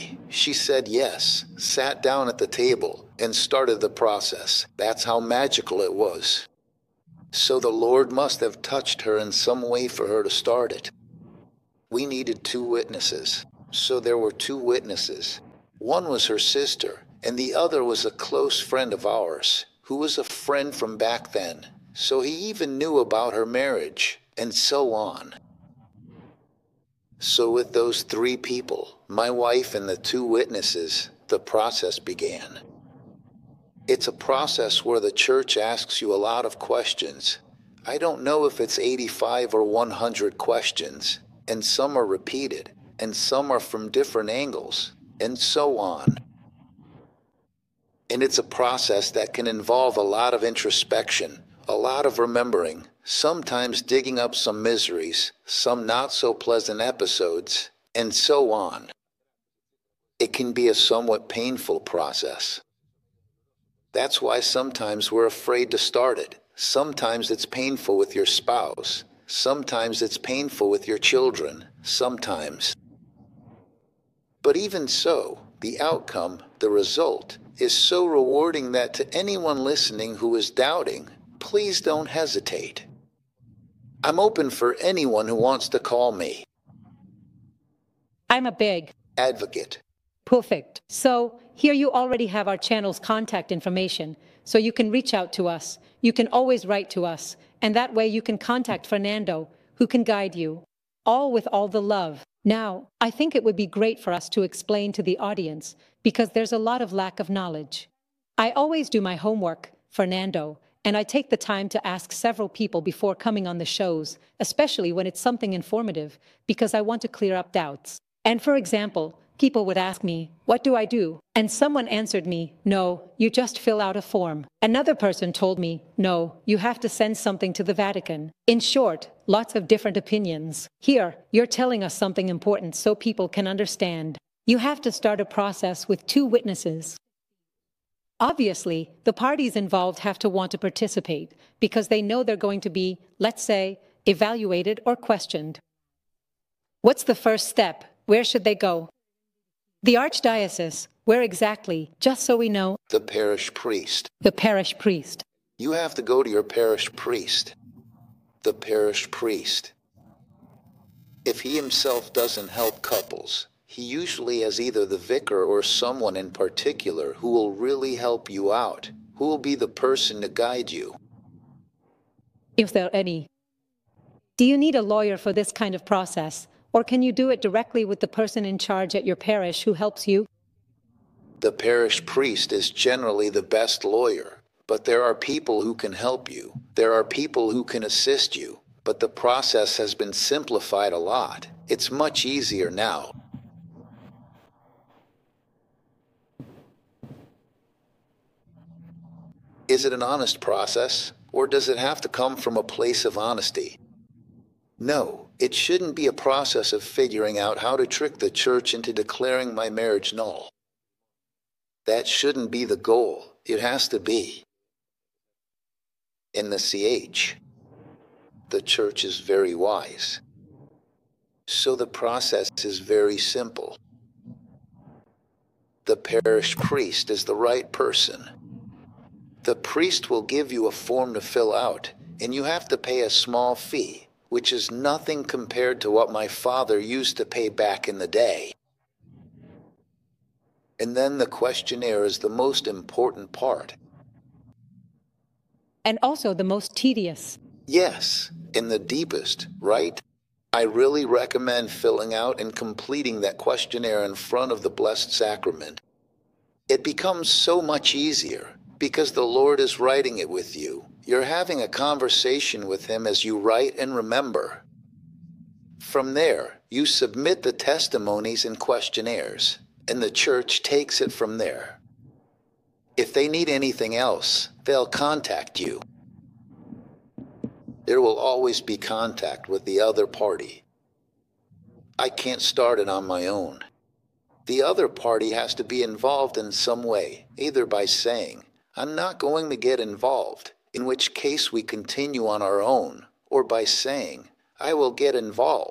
me. She said yes, sat down at the table, and started the process. That's how magical it was. So the Lord must have touched her in some way for her to start it. We needed 2 witnesses. So there were 2 witnesses. One was her sister, and the other was a close friend of ours, who was a friend from back then. So he even knew about her marriage, and so on. So with those 3 people, my wife and the 2 witnesses, the process began. It's a process where the church asks you a lot of questions. I don't know if it's 85 or 100 questions, and some are repeated, and some are from different angles, and so on. And it's a process that can involve a lot of introspection, a lot of remembering, sometimes digging up some miseries, some not so pleasant episodes, and so on. It can be a somewhat painful process. That's why sometimes we're afraid to start it. Sometimes it's painful with your spouse. Sometimes it's painful with your children. Sometimes. But even so, the outcome, the result, is so rewarding that to anyone listening who is doubting, please don't hesitate. I'm open for anyone who wants to call me. I'm a big advocate. Perfect. So here you already have our channel's contact information, so you can reach out to us. You can always write to us, and that way you can contact Fernando, who can guide you, all with all the love. Now, I think it would be great for us to explain to the audience, because there's a lot of lack of knowledge. I always do my homework, Fernando, and I take the time to ask several people before coming on the shows, especially when it's something informative, because I want to clear up doubts. And for example, people would ask me, what do I do? And someone answered me, no, you just fill out a form. Another person told me, no, you have to send something to the Vatican. In short, lots of different opinions. Here, you're telling us something important so people can understand. You have to start a process with 2 witnesses. Obviously, the parties involved have to want to participate because they know they're going to be, let's say, evaluated or questioned. What's the first step? Where should they go? The Archdiocese. Where exactly? Just so we know. The parish priest. The parish priest. You have to go to your parish priest. The parish priest. If he himself doesn't help couples, he usually has either the vicar or someone in particular who will really help you out, who will be the person to guide you. If there are any. Do you need a lawyer for this kind of process? Or can you do it directly with the person in charge at your parish who helps you? The parish priest is generally the best lawyer, but there are people who can help you. There are people who can assist you, but the process has been simplified a lot. It's much easier now. Is it an honest process, or does it have to come from a place of honesty? No, it shouldn't be a process of figuring out how to trick the church into declaring my marriage null. That shouldn't be the goal. It has to be. In the CH, the church is very wise. So the process is very simple. The parish priest is the right person. The priest will give you a form to fill out, and you have to pay a small fee, which is nothing compared to what my father used to pay back in the day. And then the questionnaire is the most important part. And also the most tedious. Yes, and the deepest, right? I really recommend filling out and completing that questionnaire in front of the Blessed Sacrament. It becomes so much easier because the Lord is writing it with you. You're having a conversation with him as you write and remember. From there, you submit the testimonies and questionnaires, and the church takes it from there. If they need anything else, they'll contact you. There will always be contact with the other party. I can't start it on my own. The other party has to be involved in some way, either by saying, I'm not going to get involved, in which case we continue on our own, or by saying, I will get involved,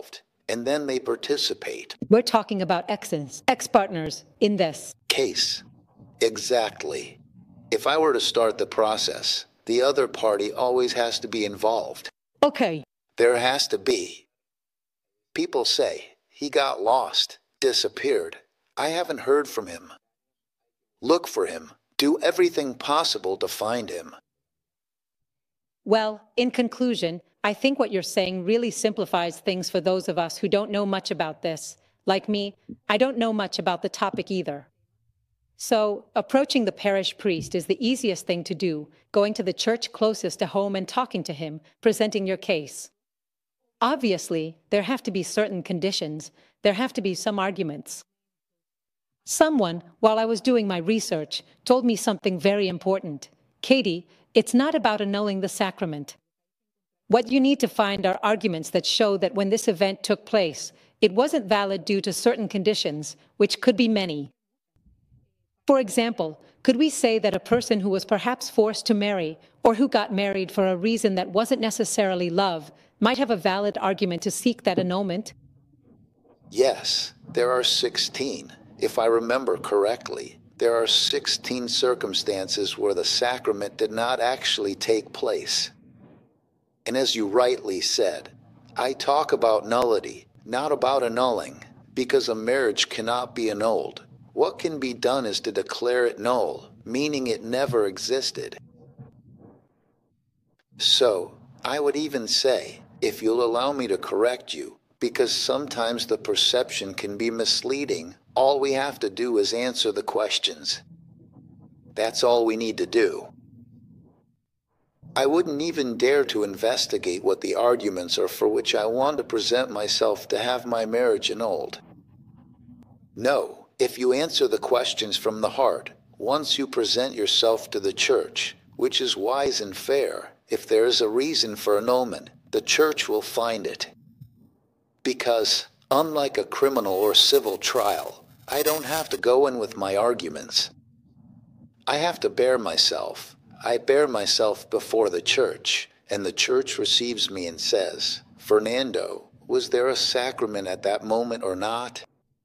and then they participate. We're talking about exes, ex-partners in this Case. Exactly. If I were to start the process, the other party always has to be involved. Okay. There has to be. People say, he got lost, disappeared. I haven't heard from him. Look for him. Do everything possible to find him. Well, in conclusion, I think what you're saying really simplifies things for those of us who don't know much about this. Like me, I don't know much about the topic either. So, approaching the parish priest is the easiest thing to do, going to the church closest to home and talking to him, presenting your case. Obviously, there have to be certain conditions. There have to be some arguments. Someone, while I was doing my research, told me something very important. Katie, it's not about annulling the sacrament. What you need to find are arguments that show that when this event took place, it wasn't valid due to certain conditions, which could be many. For example, could we say that a person who was perhaps forced to marry, or who got married for a reason that wasn't necessarily love, might have a valid argument to seek that annulment? Yes, there are 16. If I remember correctly, there are 16 circumstances where the sacrament did not actually take place. And as you rightly said, I talk about nullity, not about annulling, because a marriage cannot be annulled. What can be done is to declare it null, meaning it never existed. So, I would even say, if you'll allow me to correct you, because sometimes the perception can be misleading, all we have to do is answer the questions. That's all we need to do. I wouldn't even dare to investigate what the arguments are for which I want to present myself to have my marriage annulled. No, if you answer the questions from the heart, once you present yourself to the church, which is wise and fair, if there is a reason for annulment, the church will find it. Because, unlike a criminal or civil trial, I don't have to go in with my arguments. I have to bear myself. I bear myself before the church, and the church receives me and says, Fernando, was there a sacrament at that moment or not?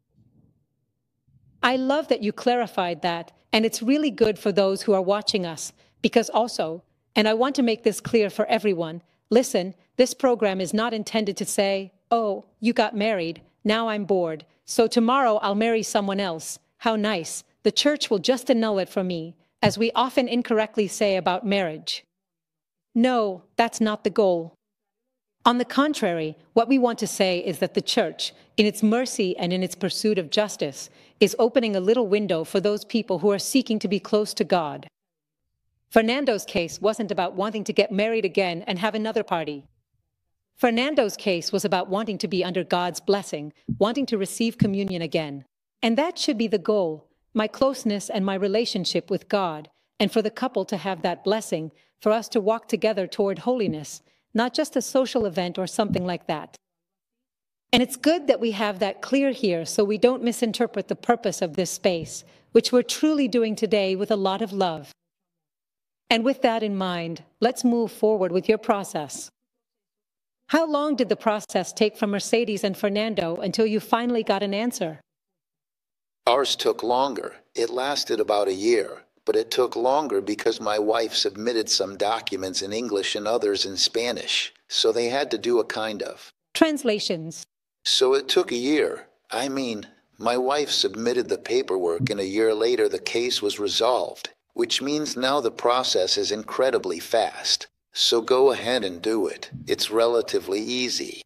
I love that you clarified that, and it's really good for those who are watching us, because also, and I want to make this clear for everyone, listen, this program is not intended to say, oh, you got married, now I'm bored, so tomorrow I'll marry someone else. How nice. The church will just annul it for me, as we often incorrectly say about marriage. No, that's not the goal. On the contrary, what we want to say is that the church, in its mercy and in its pursuit of justice, is opening a little window for those people who are seeking to be close to God. Fernando's case wasn't about wanting to get married again and have another party. Fernando's case was about wanting to be under God's blessing, wanting to receive communion again. And that should be the goal, my closeness and my relationship with God, and for the couple to have that blessing, for us to walk together toward holiness, not just a social event or something like that. And it's good that we have that clear here so we don't misinterpret the purpose of this space, which we're truly doing today with a lot of love. And with that in mind, let's move forward with your process. How long did the process take from Mercedes and Fernando until you finally got an answer? Ours took longer. It lasted about a year, but it took longer because my wife submitted some documents in English and others in Spanish, so they had to do a kind of translations. So it took a year. I mean, my wife submitted the paperwork and a year later the case was resolved, which means now the process is incredibly fast. So go ahead and do it. It's relatively easy.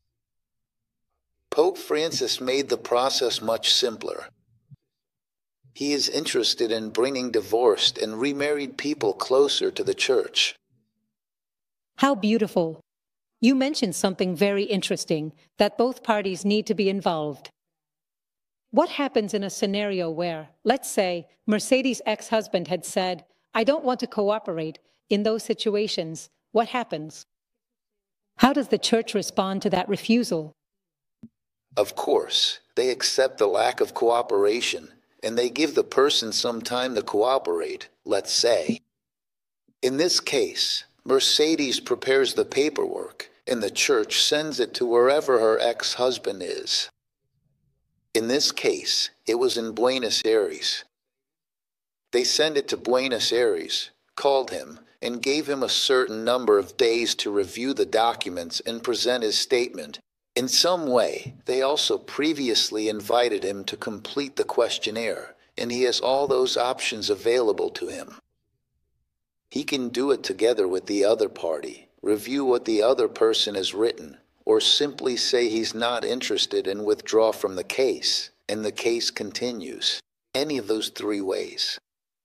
Pope Francis made the process much simpler. He is interested in bringing divorced and remarried people closer to the church. How beautiful. You mentioned something very interesting, that both parties need to be involved. What happens in a scenario where, let's say, Mercedes' ex-husband had said, I don't want to cooperate? In those situations, what happens? How does the church respond to that refusal? Of course, they accept the lack of cooperation, and they give the person some time to cooperate, let's say. In this case, Mercedes prepares the paperwork, and the church sends it to wherever her ex-husband is. In this case, it was in Buenos Aires. They sent it to Buenos Aires, called him, and gave him a certain number of days to review the documents and present his statement. In some way, they also previously invited him to complete the questionnaire, and he has all those options available to him. He can do it together with the other party, review what the other person has written, or simply say he's not interested and withdraw from the case, and the case continues. Any of those three ways.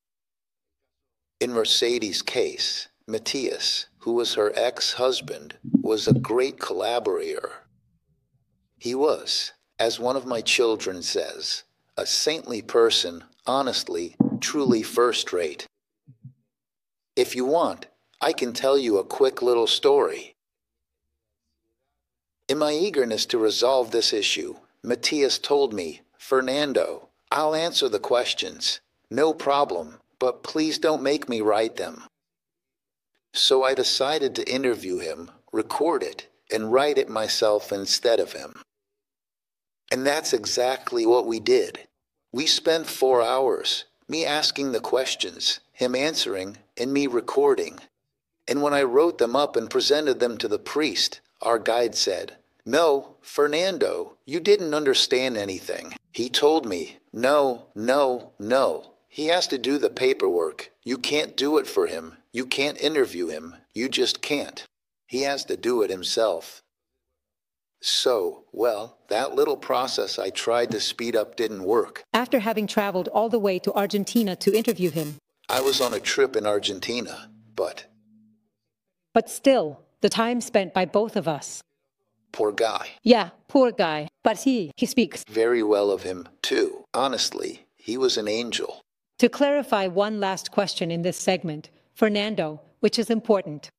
In Mercedes' case, Matthias, who was her ex-husband, was a great collaborator. He was, as one of my children says, a saintly person, honestly, truly first-rate. If you want, I can tell you a quick little story. In my eagerness to resolve this issue, Matthias told me, "Fernando, I'll answer the questions. No problem, but please don't make me write them." So I decided to interview him, record it, and write it myself instead of him. And that's exactly what we did. We spent 4 hours, me asking the questions, him answering, and me recording. And when I wrote them up and presented them to the priest, our guide said, "No, Fernando, you didn't understand anything." He told me, no. He has to do the paperwork. You can't do it for him. You can't interview him. You just can't. He has to do it himself. So, well, that little process I tried to speed up didn't work. After having traveled all the way to Argentina to interview him. I was on a trip in Argentina, but still, the time spent by both of us. Poor guy. Yeah, poor guy. But he speaks very well of him, too. Honestly, he was an angel. To clarify one last question in this segment, Fernando, which is important.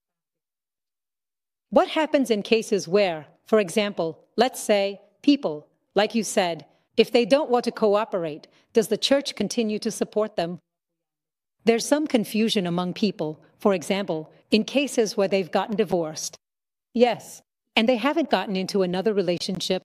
What happens in cases where, for example, let's say, people, like you said, if they don't want to cooperate, does the church continue to support them? There's some confusion among people, for example, in cases where they've gotten divorced. Yes, and they haven't gotten into another relationship.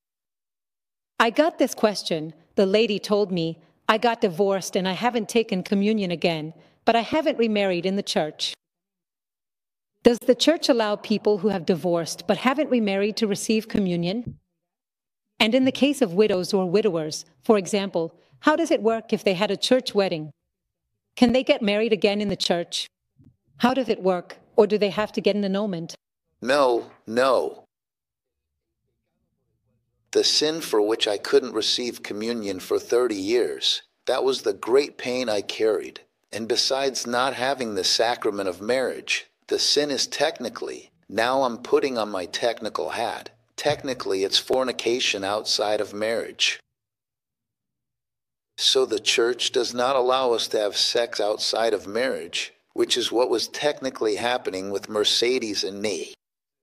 I got this question. The lady told me, "I got divorced and I haven't taken communion again, but I haven't remarried in the church." Does the church allow people who have divorced but haven't remarried to receive communion? And in the case of widows or widowers, for example, how does it work if they had a church wedding? Can they get married again in the church? How does it work, or do they have to get an annulment? No. The sin for which I couldn't receive communion for 30 years, that was the great pain I carried. And besides not having the sacrament of marriage, the sin is technically, now I'm putting on my technical hat, technically it's fornication outside of marriage. So the church does not allow us to have sex outside of marriage, which is what was technically happening with Mercedes and me.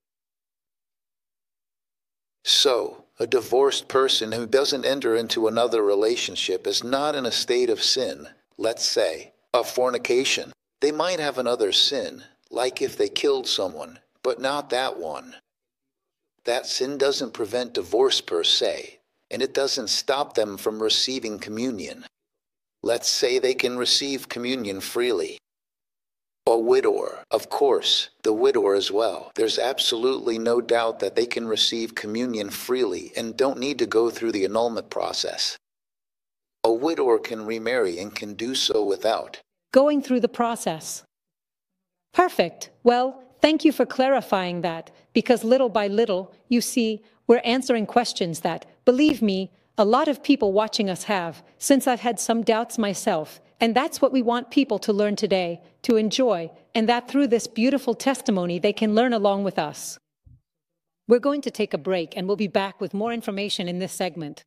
So, a divorced person who doesn't enter into another relationship is not in a state of sin, let's say, of fornication. They might have another sin, like if they killed someone, but not that one. That sin doesn't prevent divorce per se, and it doesn't stop them from receiving communion. Let's say they can receive communion freely. A widower, of course, the widower as well. There's absolutely no doubt that they can receive communion freely and don't need to go through the annulment process. A widower can remarry and can do so without going through the process. Perfect. Well, thank you for clarifying that, because little by little, you see, we're answering questions that, believe me, a lot of people watching us have, since I've had some doubts myself. And that's what we want people to learn today, to enjoy, and that through this beautiful testimony they can learn along with us. We're going to take a break and we'll be back with more information in this segment.